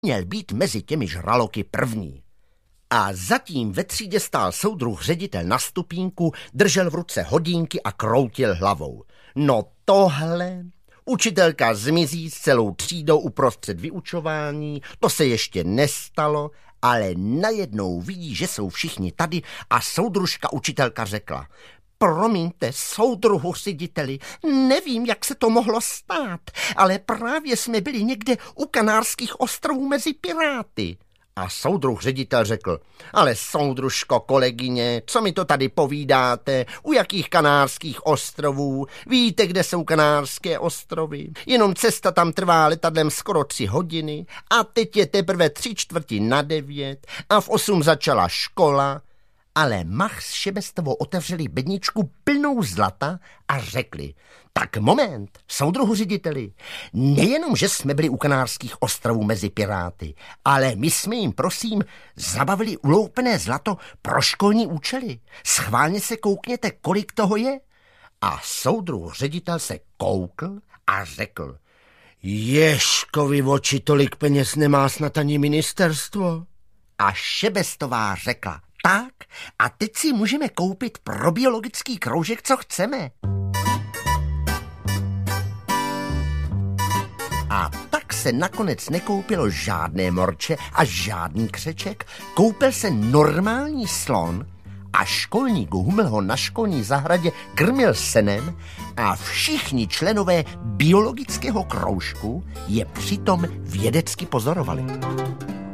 měl být mezi těmi žraloky první. A zatím ve třídě stál soudruh ředitel na stupínku, držel v ruce hodinky a kroutil hlavou. No tohle... Učitelka zmizí s celou třídou uprostřed vyučování, to se ještě nestalo, ale najednou vidí, že jsou všichni tady a soudružka učitelka řekla: Promiňte, soudruhu řediteli, nevím, jak se to mohlo stát, ale právě jsme byli někde u Kanárských ostrovů mezi piráty. A soudruh ředitel řekl: Ale soudružko, kolegyně, co mi to tady povídáte? U jakých Kanárských ostrovů? Víte, kde jsou Kanárské ostrovy? Jenom cesta tam trvá letadlem skoro 3 hodiny a teď je teprve 8:45 a v 8 začala škola. Ale Mach s Šebestovou otevřeli bedničku plnou zlata a řekli: Tak moment, soudruhu řediteli, nejenom, že jsme byli u Kanárských ostrovů mezi piráty, ale my jsme jim, prosím, zabavili uloupené zlato pro školní účely. Schválně se koukněte, kolik toho je. A soudruh ředitel se koukl a řekl: Ježkovi oči, tolik peněz nemá snad ani ministerstvo. A Šebestová řekla: Tak, a teď si můžeme koupit pro biologický kroužek, co chceme. A tak se nakonec nekoupilo žádné morče a žádný křeček, koupil se normální slon a školník Huml ho na školní zahradě krmil senem a všichni členové biologického kroužku je přitom vědecky pozorovali.